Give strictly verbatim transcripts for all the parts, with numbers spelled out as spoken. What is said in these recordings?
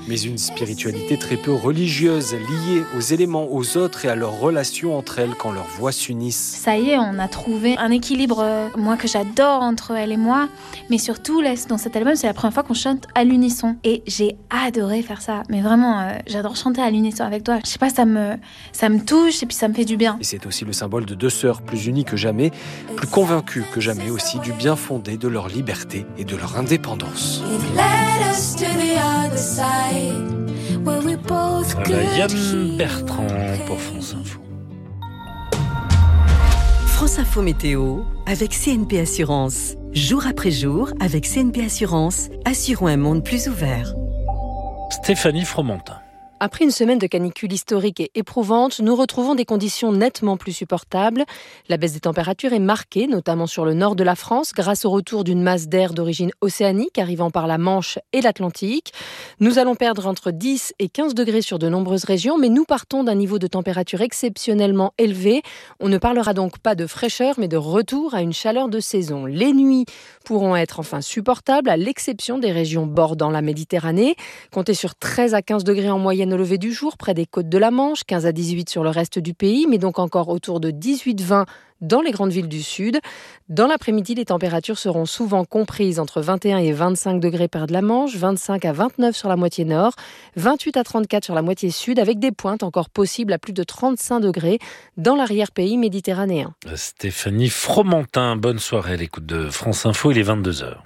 mais une spiritualité très peu religieuse, liée aux éléments, aux autres et à leurs relations entre elles quand leurs voix s'unissent. Ça y est, on a trouvé un équilibre, euh, moi que j'adore entre elle et moi, mais surtout là, dans cet album, c'est la première fois qu'on chante à l'unisson et j'ai adoré faire ça. Mais vraiment, euh, j'adore chanter à l'unisson avec toi. Je sais pas, ça me, ça me touche et puis ça me fait du bien. Et c'est aussi le symbole de deux sœurs plus unies que jamais, plus convaincues que jamais aussi du bien fondé de leur liberté et de leur indépendance. Voilà, Yann Bertrand pour France Info. France Info Météo avec C N P Assurance. Jour après jour, avec C N P Assurance, assurons un monde plus ouvert. Stéphanie Fromentin. Après une semaine de canicule historique et éprouvante, nous retrouvons des conditions nettement plus supportables. La baisse des températures est marquée, notamment sur le nord de la France, grâce au retour d'une masse d'air d'origine océanique arrivant par la Manche et l'Atlantique. Nous allons perdre entre dix et quinze degrés sur de nombreuses régions, mais nous partons d'un niveau de température exceptionnellement élevé. On ne parlera donc pas de fraîcheur, mais de retour à une chaleur de saison. Les nuits pourront être enfin supportables, à l'exception des régions bordant la Méditerranée. Comptez sur treize à quinze degrés en moyenne au lever du jour, près des côtes de la Manche, quinze à dix-huit sur le reste du pays, mais donc encore autour de dix-huit à vingt dans les grandes villes du sud. Dans l'après-midi, les températures seront souvent comprises entre vingt et un et vingt-cinq degrés près de la Manche, vingt-cinq à vingt-neuf sur la moitié nord, vingt-huit à trente-quatre sur la moitié sud, avec des pointes encore possibles à plus de trente-cinq degrés dans l'arrière-pays méditerranéen. Stéphanie Fromentin, bonne soirée à l'écoute de France Info, il est vingt-deux heures.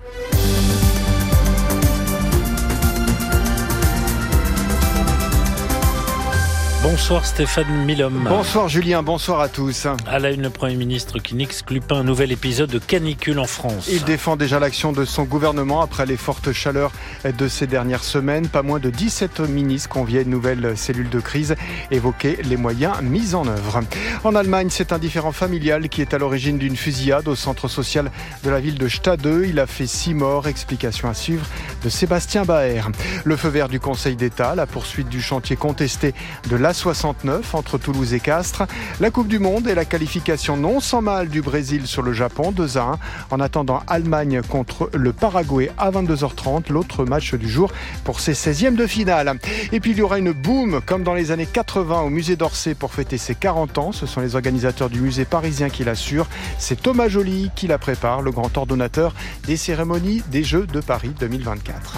Bonsoir Stéphane Milhomme. Bonsoir Julien, bonsoir à tous. À la une, le Premier ministre qui n'exclut pas un nouvel épisode de canicule en France. Il défend déjà l'action de son gouvernement après les fortes chaleurs de ces dernières semaines. Pas moins de dix-sept ministres conviés à une nouvelle cellule de crise, évoquaient les moyens mis en œuvre. En Allemagne, c'est un différend familial qui est à l'origine d'une fusillade au centre social de la ville de Stade. Il a fait six morts. Explication à suivre de Sébastien Baer. Le feu vert du Conseil d'État, la poursuite du chantier contesté de l'A soixante-neuf entre Toulouse et Castres, la Coupe du Monde et la qualification non sans mal du Brésil sur le Japon, deux à un. En attendant, Allemagne contre le Paraguay à vingt-deux heures trente, l'autre match du jour pour ses seizièmes de finale. Et puis il y aura une boum comme dans les années quatre-vingts au musée d'Orsay pour fêter ses quarante ans. Ce sont les organisateurs du musée parisien qui l'assurent. C'est Thomas Joly qui la prépare, le grand ordonnateur des cérémonies des Jeux de Paris deux mille vingt-quatre.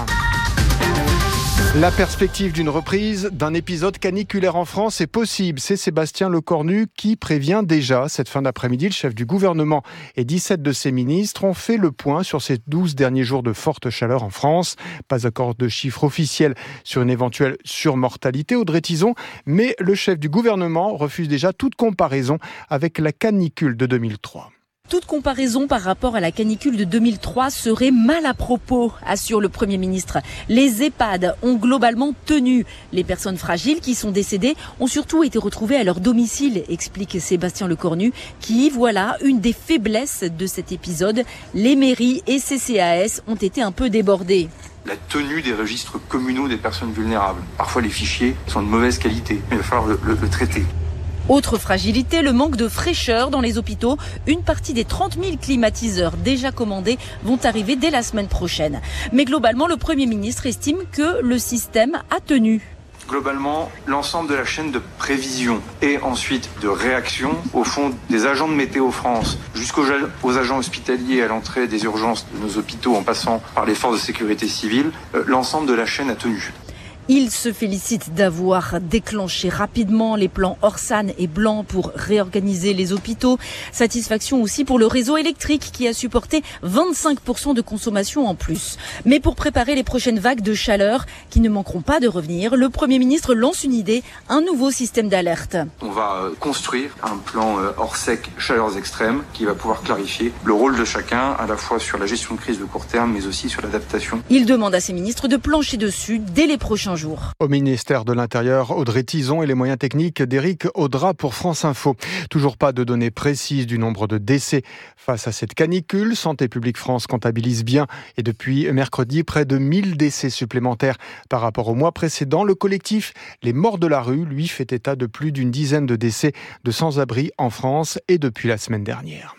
La perspective d'une reprise d'un épisode caniculaire en France est possible. C'est Sébastien Lecornu qui prévient déjà. Cette fin d'après-midi, le chef du gouvernement et dix-sept de ses ministres ont fait le point sur ces douze derniers jours de forte chaleur en France. Pas encore de chiffre officiel sur une éventuelle surmortalité, Audrey Tizon, mais le chef du gouvernement refuse déjà toute comparaison avec la canicule de deux mille trois. Toute comparaison par rapport à la canicule de deux mille trois serait mal à propos, assure le Premier ministre. Les EHPAD ont globalement tenu. Les personnes fragiles qui sont décédées ont surtout été retrouvées à leur domicile, explique Sébastien Lecornu, qui, voilà, une des faiblesses de cet épisode. Les mairies et C C A S ont été un peu débordées. La tenue des registres communaux des personnes vulnérables. Parfois, les fichiers sont de mauvaise qualité. Il va falloir le, le, le traiter. Autre fragilité, le manque de fraîcheur dans les hôpitaux. Une partie des trente mille climatiseurs déjà commandés vont arriver dès la semaine prochaine. Mais globalement, le Premier ministre estime que le système a tenu. Globalement, l'ensemble de la chaîne de prévision et ensuite de réaction, au fond, des agents de Météo France jusqu'aux aux agents hospitaliers à l'entrée des urgences de nos hôpitaux en passant par les forces de sécurité civile, euh, l'ensemble de la chaîne a tenu. Il se félicite d'avoir déclenché rapidement les plans Orsan et Blanc pour réorganiser les hôpitaux. Satisfaction aussi pour le réseau électrique qui a supporté vingt-cinq pour cent de consommation en plus. Mais pour préparer les prochaines vagues de chaleur qui ne manqueront pas de revenir, le Premier ministre lance une idée, un nouveau système d'alerte. On va construire un plan hors sec chaleurs extrêmes qui va pouvoir clarifier le rôle de chacun, à la fois sur la gestion de crise de court terme, mais aussi sur l'adaptation. Il demande à ses ministres de plancher dessus dès les prochains jours. Au ministère de l'Intérieur, Audrey Tizon et les moyens techniques d'Éric Audra pour France Info. Toujours pas de données précises du nombre de décès face à cette canicule. Santé publique France comptabilise bien et depuis mercredi près de mille décès supplémentaires par rapport au mois précédent. Le collectif Les Morts de la Rue, lui, fait état de plus d'une dizaine de décès de sans-abri en France et depuis la semaine dernière.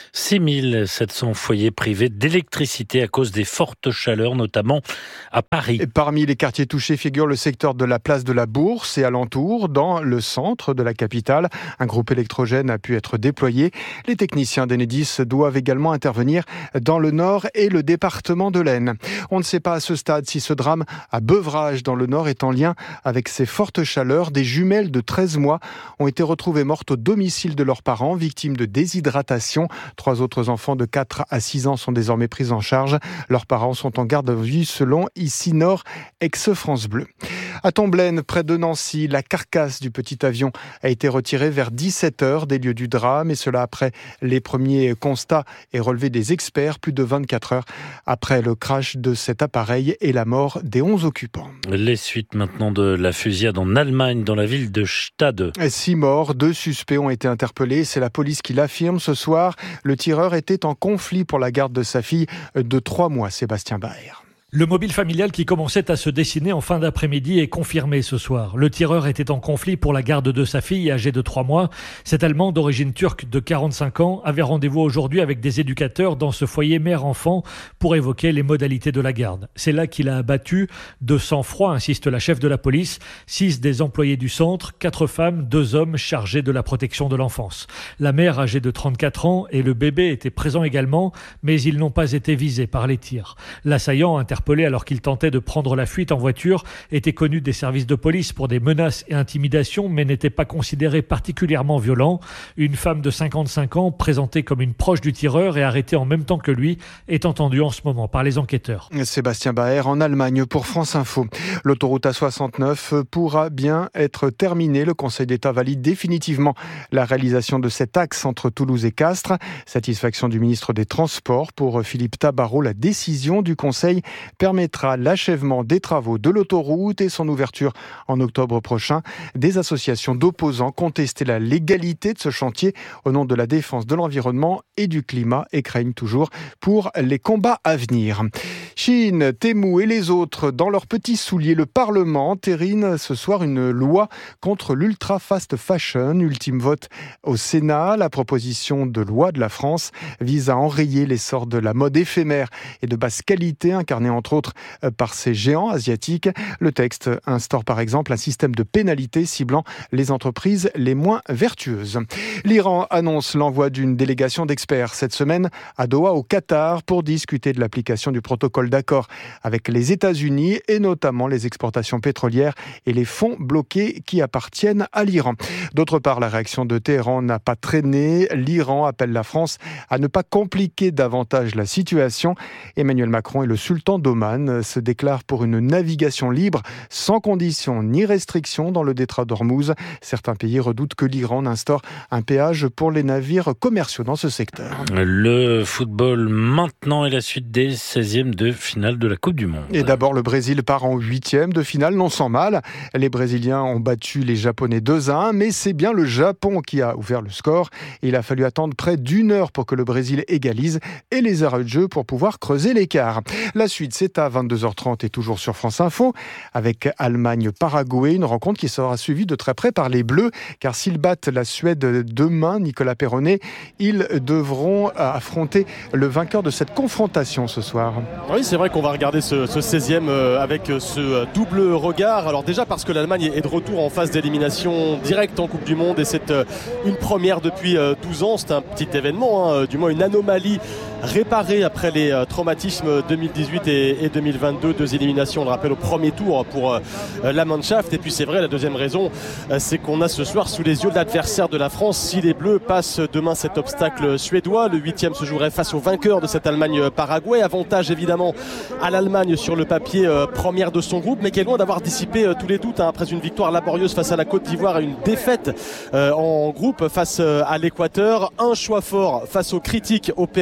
six mille sept cents foyers privés d'électricité à cause des fortes chaleurs, notamment à Paris. Et parmi les quartiers touchés figure le secteur de la place de la Bourse et alentour, dans le centre de la capitale. Un groupe électrogène a pu être déployé. Les techniciens d'Enedis doivent également intervenir dans le nord et le département de l'Aisne. On ne sait pas à ce stade si ce drame à Beuvrages dans le nord est en lien avec ces fortes chaleurs. Des jumelles de treize mois ont été retrouvées mortes au domicile de leurs parents, victimes de déshydratation. Trois autres enfants de quatre à six ans sont désormais pris en charge. Leurs parents sont en garde à vue selon Ici Nord, ex-France Bleu. À Tomblaine, près de Nancy, la carcasse du petit avion a été retirée vers dix-sept heures des lieux du drame, et cela après les premiers constats et relevés des experts, plus de vingt-quatre heures après le crash de cet appareil et la mort des onze occupants. Les suites maintenant de la fusillade en Allemagne, dans la ville de Stade. Six morts, deux suspects ont été interpellés. C'est la police qui l'affirme ce soir. Le tireur était en conflit pour la garde de sa fille de trois mois, Sébastien Baer. Le mobile familial qui commençait à se dessiner en fin d'après-midi est confirmé ce soir. Le tireur était en conflit pour la garde de sa fille âgée de trois mois. Cet Allemand d'origine turque de quarante-cinq ans avait rendez-vous aujourd'hui avec des éducateurs dans ce foyer mère-enfant pour évoquer les modalités de la garde. C'est là qu'il a abattu de sang-froid, insiste la chef de la police, six des employés du centre, quatre femmes, deux hommes chargés de la protection de l'enfance. La mère âgée de trente-quatre ans et le bébé étaient présents également, mais ils n'ont pas été visés par les tirs. L'assaillant interpellé alors qu'il tentait de prendre la fuite en voiture, était connu des services de police pour des menaces et intimidations, mais n'était pas considéré particulièrement violent. Une femme de cinquante-cinq ans, présentée comme une proche du tireur et arrêtée en même temps que lui, est entendue en ce moment par les enquêteurs. Sébastien Baer en Allemagne pour France Info. L'autoroute A soixante-neuf pourra bien être terminée. Le Conseil d'État valide définitivement la réalisation de cet axe entre Toulouse et Castres. Satisfaction du ministre des Transports. Pour Philippe Tabarot, la décision du Conseil permettra l'achèvement des travaux de l'autoroute et son ouverture en octobre prochain. Des associations d'opposants contestaient la légalité de ce chantier au nom de la défense de l'environnement et du climat et craignent toujours pour les combats à venir. Chine, Temu et les autres dans leurs petits souliers. Le Parlement entérine ce soir une loi contre l'ultra fast fashion. Ultime vote au Sénat. La proposition de loi de la France vise à enrayer l'essor de la mode éphémère et de basse qualité incarnée entre autres par ces géants asiatiques. Le texte instaure par exemple un système de pénalités ciblant les entreprises les moins vertueuses. L'Iran annonce l'envoi d'une délégation d'experts cette semaine à Doha au Qatar pour discuter de l'application du protocole d'accord avec les États-Unis et notamment les exportations pétrolières et les fonds bloqués qui appartiennent à l'Iran. D'autre part, la réaction de Téhéran n'a pas traîné. L'Iran appelle la France à ne pas compliquer davantage la situation. Emmanuel Macron et le sultan d'Oman se déclarent pour une navigation libre sans conditions ni restrictions dans le détroit d'Ormuz. Certains pays redoutent que l'Iran instaure un péage pour les navires commerciaux dans ce secteur. Le football maintenant et la suite des seizièmes de finale de la Coupe du Monde. Et d'abord, le Brésil part en huitième de finale, non sans mal. Les Brésiliens ont battu les Japonais deux à un, mais c'est bien le Japon qui a ouvert le score. Il a fallu attendre près d'une heure pour que le Brésil égalise et les arrêts de jeu pour pouvoir creuser l'écart. La suite, c'est à vingt-deux heures trente et toujours sur France Info, avec Allemagne-Paraguay, une rencontre qui sera suivie de très près par les Bleus, car s'ils battent la Suède demain, Nicolas Perronnet, ils devront affronter le vainqueur de cette confrontation ce soir. Oui, c'est vrai qu'on va regarder ce, ce seizième avec ce double regard. Alors déjà parce que l'Allemagne est de retour en phase d'élimination directe en Coupe du Monde et c'est une première depuis douze ans. C'est un petit événement, hein, du moins une anomalie réparée après les traumatismes deux mille dix-huit et deux mille vingt-deux, deux éliminations, on le rappelle, au premier tour pour la Mannschaft. Et puis c'est vrai, la deuxième raison, c'est qu'on a ce soir sous les yeux de l'adversaire de la France. Si les Bleus passent demain cet obstacle suédois, le huitième se jouerait face au vainqueur de cette Allemagne-Paraguay. Avantage évidemment à l'Allemagne sur le papier, euh, première de son groupe, mais qui est loin d'avoir dissipé euh, tous les doutes, hein, après une victoire laborieuse face à la Côte d'Ivoire et une défaite euh, en groupe face euh, à l'Équateur. Un choix fort face aux critiques opérées par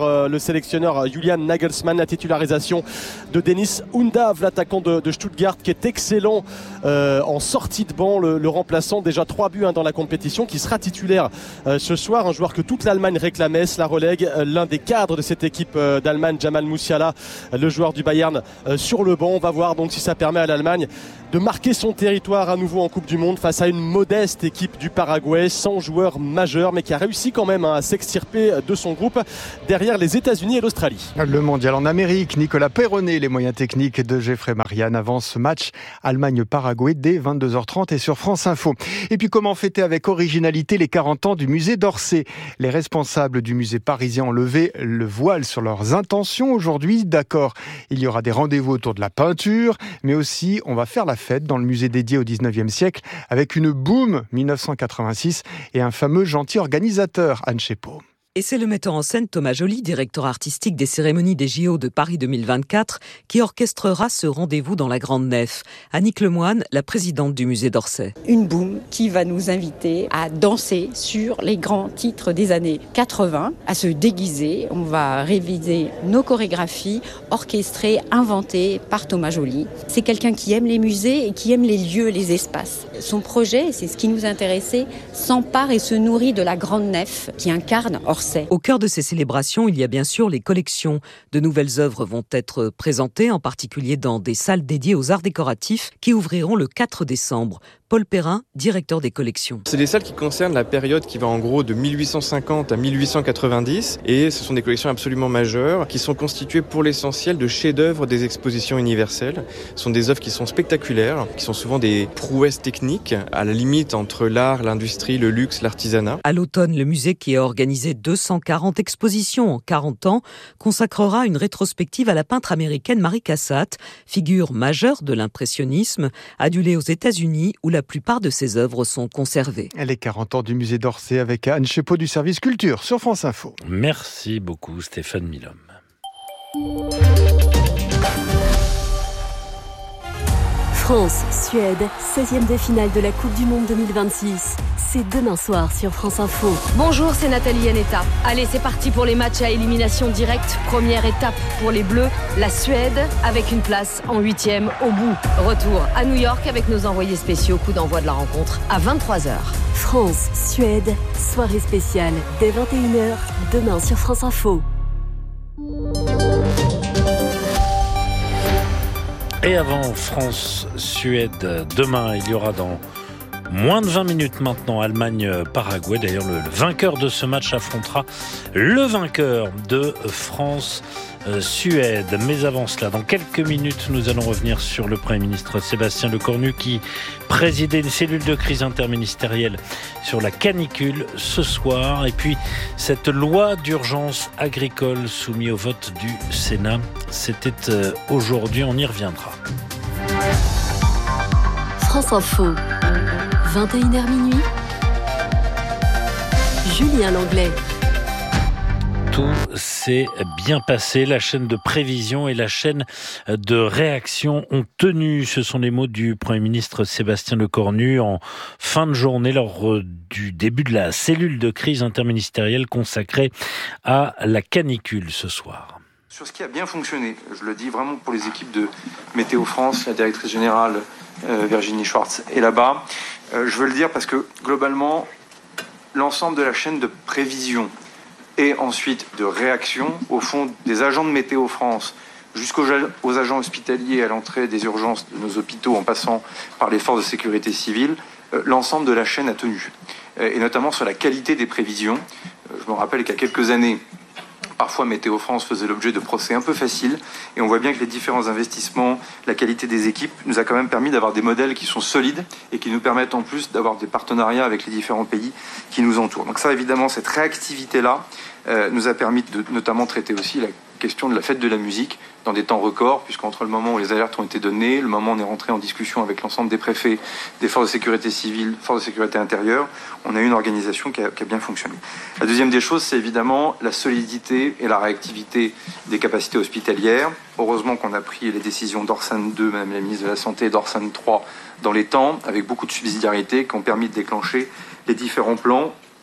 euh, le sélectionneur Julian Nagelsmann. La titularisation de Dennis Undav, l'attaquant de, de Stuttgart, qui est excellent euh, en sortie de banc, le, le remplaçant, déjà trois buts hein, dans la compétition, qui sera titulaire euh, ce soir. Un joueur que toute l'Allemagne réclamait, cela relègue euh, l'un des cadres de cette équipe euh, d'Allemagne, Jamal Musiala, euh, le joueur du Bayern, euh, sur le banc. On va voir donc si ça permet à l'Allemagne de marquer son territoire à nouveau en Coupe du Monde face à une modeste équipe du Paraguay, sans joueurs majeurs, mais qui a réussi quand même hein, à s'extirper de son groupe derrière les États-Unis et l'Australie. Le mondial en Amérique, Nicolas Perronnet, les moyens techniques de Geoffrey Marianne avant ce match Allemagne-Paraguay dès vingt-deux heures trente et sur France Info. Et puis comment fêter avec originalité les quarante ans du musée d'Orsay? Les responsables du musée parisien ont levé le voile sur leurs intentions aujourd'hui. D'accord, il y aura des rendez-vous autour de la peinture, mais aussi on va faire la fête dans le musée dédié au dix-neuvième siècle avec une boum dix-neuf cent quatre-vingt-six et un fameux gentil organisateur, Anne Chepot. Et c'est le metteur en scène Thomas Joly, directeur artistique des cérémonies des J O de Paris deux mille vingt-quatre, qui orchestrera ce rendez-vous dans la Grande Nef. Annick Lemoine, la présidente du musée d'Orsay. Une boum qui va nous inviter à danser sur les grands titres des années quatre-vingts, à se déguiser. On va réviser nos chorégraphies orchestrées, inventées par Thomas Joly. C'est quelqu'un qui aime les musées et qui aime les lieux, les espaces. Son projet, c'est ce qui nous intéressait, s'empare et se nourrit de la Grande Nef qui incarne Orsay. Au cœur de ces célébrations, il y a bien sûr les collections. De nouvelles œuvres vont être présentées, en particulier dans des salles dédiées aux arts décoratifs qui ouvriront le quatre décembre. Paul Perrin, directeur des collections. C'est des salles qui concernent la période qui va en gros de mille huit cent cinquante à mille huit cent quatre-vingt-dix et ce sont des collections absolument majeures qui sont constituées pour l'essentiel de chefs-d'œuvre des expositions universelles. Ce sont des œuvres qui sont spectaculaires, qui sont souvent des prouesses techniques à la limite entre l'art, l'industrie, le luxe, l'artisanat. À l'automne, le musée qui a organisé deux cent quarante expositions en quarante ans consacrera une rétrospective à la peintre américaine Marie Cassatt, figure majeure de l'impressionnisme, adulée aux États-Unis où la plupart de ses œuvres sont conservées. Les quarante ans du musée d'Orsay avec Anne Chepot du service culture sur France Info. Merci beaucoup Stéphane Milhomme. France-Suède, seizième de finale de la Coupe du Monde deux mille vingt-six. C'est demain soir sur France Info. Bonjour, c'est Nathalie Yanetta. Allez, c'est parti pour les matchs à élimination directe. Première étape pour les Bleus, la Suède, avec une place en huitième au bout. Retour à New York avec nos envoyés spéciaux. Coup d'envoi de la rencontre à vingt-trois heures. France-Suède, soirée spéciale dès vingt et une heures, demain sur France Info. Et avant France-Suède, demain, il y aura dans moins de vingt minutes maintenant Allemagne-Paraguay. D'ailleurs, le, le vainqueur de ce match affrontera le vainqueur de France-Suède. Mais avant cela, dans quelques minutes, nous allons revenir sur le Premier ministre Sébastien Lecornu qui présidait une cellule de crise interministérielle sur la canicule ce soir. Et puis, cette loi d'urgence agricole soumise au vote du Sénat, c'était aujourd'hui, on y reviendra. France Info, vingt et une heures minuit, Julien Langlais. Tout s'est bien passé. La chaîne de prévision et la chaîne de réaction ont tenu. Ce sont les mots du Premier ministre Sébastien Lecornu en fin de journée lors du début de la cellule de crise interministérielle consacrée à la canicule ce soir. Sur ce qui a bien fonctionné, je le dis vraiment pour les équipes de Météo France, la directrice générale euh, Virginie Schwartz est là-bas. Euh, je veux le dire parce que globalement, l'ensemble de la chaîne de prévision et ensuite de réaction, au fond, des agents de Météo France jusqu'aux aux agents hospitaliers à l'entrée des urgences de nos hôpitaux en passant par les forces de sécurité civile, euh, l'ensemble de la chaîne a tenu. Euh, et notamment sur la qualité des prévisions. Euh, je me rappelle qu'il y a quelques années, parfois Météo France faisait l'objet de procès un peu faciles et on voit bien que les différents investissements, la qualité des équipes nous a quand même permis d'avoir des modèles qui sont solides et qui nous permettent en plus d'avoir des partenariats avec les différents pays qui nous entourent. Donc ça évidemment, cette réactivité-là euh, nous a permis de notamment traiter aussi la question de la fête de la musique dans des temps records, puisqu'entre le moment où les alertes ont été données, le moment où on est rentré en discussion avec l'ensemble des préfets, des forces de sécurité civile, forces de sécurité intérieure, on a eu une organisation qui a, qui a bien fonctionné. La deuxième des choses, c'est évidemment la solidité et la réactivité des capacités hospitalières. Heureusement qu'on a pris les décisions d'Orsan deux, Madame la ministre de la Santé, et d'Orsan trois dans les temps, avec beaucoup de subsidiarité, qui ont permis de déclencher les différents plans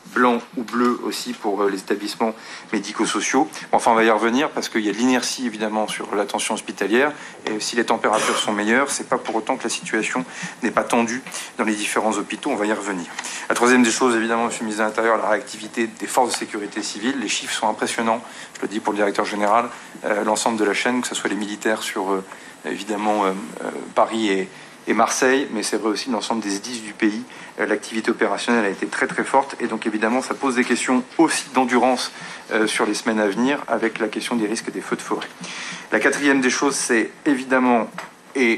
blanc ou bleu aussi pour les établissements médico-sociaux. Enfin, on va y revenir parce qu'il y a de l'inertie évidemment sur l'attention hospitalière et si les températures sont meilleures, c'est pas pour autant que la situation n'est pas tendue dans les différents hôpitaux. On va y revenir. La troisième des choses, évidemment, Monsieur le ministre de l'Intérieur, la réactivité des forces de sécurité civile. Les chiffres sont impressionnants. Je le dis pour le directeur général, euh, l'ensemble de la chaîne, que ce soit les militaires sur euh, évidemment euh, euh, Paris et et Marseille, mais c'est vrai aussi l'ensemble des S D I S du pays. L'activité opérationnelle a été très très forte et donc évidemment ça pose des questions aussi d'endurance euh, sur les semaines à venir avec la question des risques des feux de forêt. La quatrième des choses, c'est évidemment, et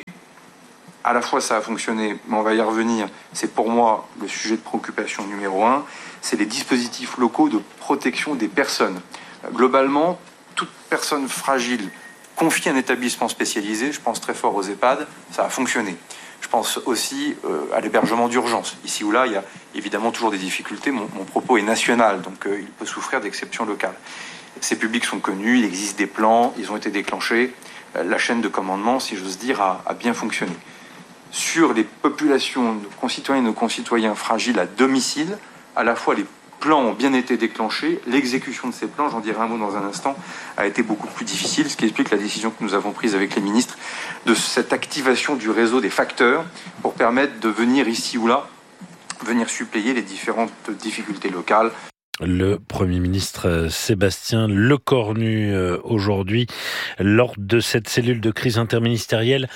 à la fois ça a fonctionné, mais on va y revenir, c'est pour moi le sujet de préoccupation numéro un, c'est les dispositifs locaux de protection des personnes. Globalement, toute personne fragile confier un établissement spécialisé, je pense très fort aux EHPAD, ça a fonctionné. Je pense aussi euh, à l'hébergement d'urgence. Ici ou là, il y a évidemment toujours des difficultés. Mon, mon propos est national, donc euh, il peut souffrir d'exceptions locales. Ces publics sont connus, il existe des plans, ils ont été déclenchés. Euh, la chaîne de commandement, si j'ose dire, a, a bien fonctionné. Sur les populations, nos concitoyens et nos concitoyens fragiles à domicile, à la fois les plans ont bien été déclenchés. L'exécution de ces plans, j'en dirai un mot dans un instant, a été beaucoup plus difficile, ce qui explique la décision que nous avons prise avec les ministres de cette activation du réseau des facteurs pour permettre de venir ici ou là, venir suppléer les différentes difficultés locales. Le Premier ministre Sébastien Lecornu aujourd'hui lors de cette cellule de crise interministérielle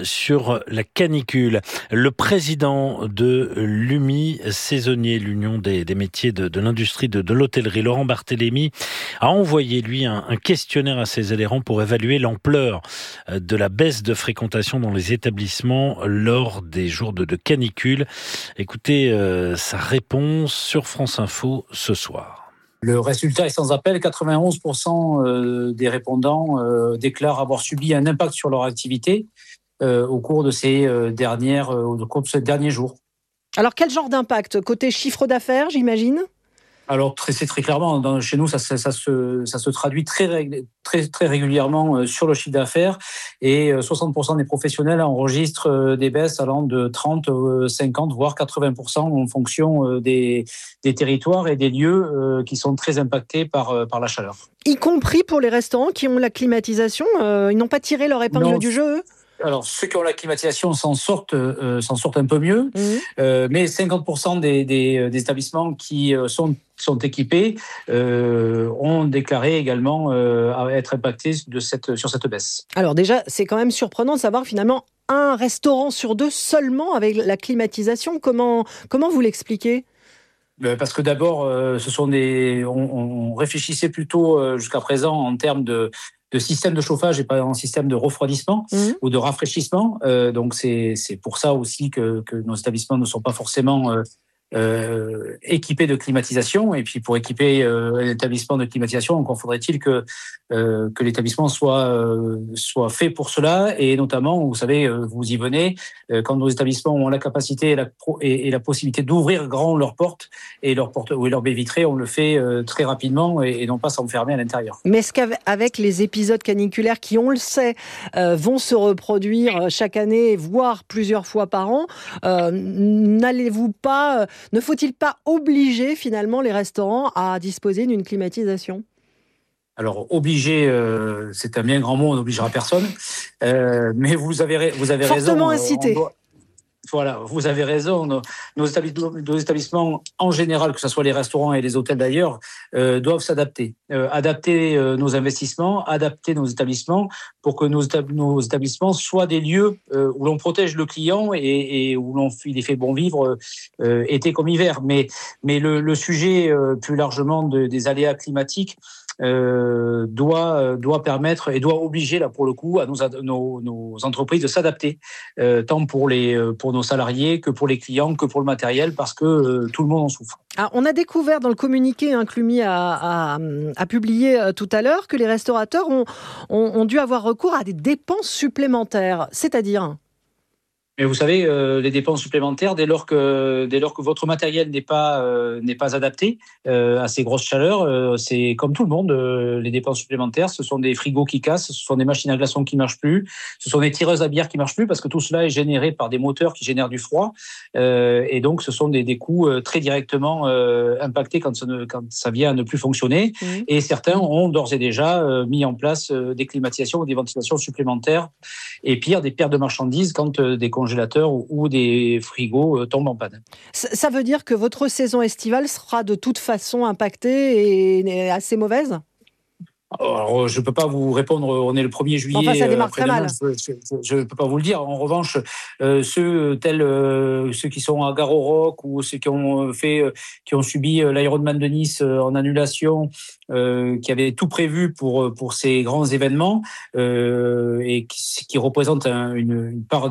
sur la canicule. Le président de l'U M I saisonnier, l'Union des, des métiers de, de l'industrie de, de l'hôtellerie, Laurent Barthélémy, a envoyé lui un, un questionnaire à ses adhérents pour évaluer l'ampleur de la baisse de fréquentation dans les établissements lors des jours de, de canicule. Écoutez euh, sa réponse sur France Info ce soir. Le résultat est sans appel, quatre-vingt-onze pour cent des répondants déclarent avoir subi un impact sur leur activité au cours de ces dernières, au cours de ces derniers jours. Alors quel genre d'impact ? Côté chiffre d'affaires, j'imagine ? Alors très, c'est très clairement, dans, chez nous, ça, ça, ça, se, ça se traduit très, très, très régulièrement sur le chiffre d'affaires et soixante pour cent des professionnels enregistrent des baisses allant de trente, cinquante, voire quatre-vingts pour cent en fonction des, des territoires et des lieux qui sont très impactés par, par la chaleur. Y compris pour les restaurants qui ont la climatisation, euh, ils n'ont pas tiré leur épingle non. du jeu, eux ? Alors, ceux qui ont la climatisation s'en sortent, euh, s'en sortent un peu mieux, mmh. euh, mais cinquante pour cent des, des, des établissements qui sont, sont équipés euh, ont déclaré également euh, être impactés de cette, sur cette baisse. Alors déjà, c'est quand même surprenant de savoir finalement un restaurant sur deux seulement avec la climatisation. Comment, comment vous l'expliquez ? Parce que d'abord, euh, ce sont des, on, on réfléchissait plutôt euh, jusqu'à présent en termes de de système de chauffage et pas en système de refroidissement mmh. ou de rafraîchissement. Euh, donc, c'est, c'est pour ça aussi que, que nos établissements ne sont pas forcément euh, euh, équipés de climatisation. Et puis, pour équiper euh, un établissement de climatisation, encore faudrait-il que, euh, que l'établissement soit, euh, soit fait pour cela. Et notamment, vous savez, euh, vous y venez, euh, quand nos établissements ont la capacité et la, pro- et, et la possibilité d'ouvrir grand leurs portes et leurs portes ou leurs baies vitrées, on le fait euh, très rapidement et, et non pas s'enfermer à l'intérieur. Mais est-ce qu'avec les épisodes caniculaires qui, on le sait, euh, vont se reproduire chaque année, voire plusieurs fois par an, euh, n'allez-vous pas, euh, ne faut-il pas obliger finalement les restaurants à disposer d'une climatisation ? Alors, obliger, euh, c'est un bien grand mot, on n'obligera personne. Euh, mais vous avez, vous avez Fortement raison. Fortement incité. Doit... Voilà, vous avez raison. Nos, nos, établissements, nos établissements, en général, que ce soit les restaurants et les hôtels d'ailleurs, euh, doivent s'adapter. Euh, adapter euh, nos investissements, adapter nos établissements pour que nos, nos établissements soient des lieux euh, où l'on protège le client et, et où l'on il est fait bon vivre euh, été comme hiver. Mais, mais le, le sujet euh, plus largement de, des aléas climatiques Euh, doit doit permettre et doit obliger là pour le coup à nos nos, nos entreprises de s'adapter euh, tant pour les pour nos salariés que pour les clients que pour le matériel parce que euh, tout le monde en souffre. Alors, on a découvert dans le communiqué hein, que l'U M I a, a, a publié euh, tout à l'heure que les restaurateurs ont, ont ont dû avoir recours à des dépenses supplémentaires, c'est-à-dire Mais vous savez, euh, les dépenses supplémentaires, dès lors que dès lors que votre matériel n'est pas euh, n'est pas adapté euh, à ces grosses chaleurs, euh, c'est comme tout le monde. Euh, les dépenses supplémentaires, ce sont des frigos qui cassent, ce sont des machines à glaçons qui marchent plus, ce sont des tireuses à bière qui marchent plus, parce que tout cela est généré par des moteurs qui génèrent du froid, euh, et donc ce sont des, des coûts euh, très directement euh, impactés quand ça, ne, quand ça vient à ne plus fonctionner. Mmh. Et certains ont d'ores et déjà euh, mis en place euh, des climatisations ou des ventilations supplémentaires, et pire, des pertes de marchandises quand euh, des congélateurs ou des frigos tombent en panne. Ça veut dire que votre saison estivale sera de toute façon impactée et assez mauvaise ? Alors, je ne peux pas vous répondre, on est le premier juillet. Enfin, ça démarre très mal. Je ne peux pas vous le dire. En revanche, euh, ceux tels euh, ceux qui sont à Gare au Roc ou ceux qui ont fait, euh, qui ont subi euh, l'Ironman de Nice euh, en annulation, euh, qui avaient tout prévu pour pour ces grands événements euh, et qui, qui représentent un, une, une part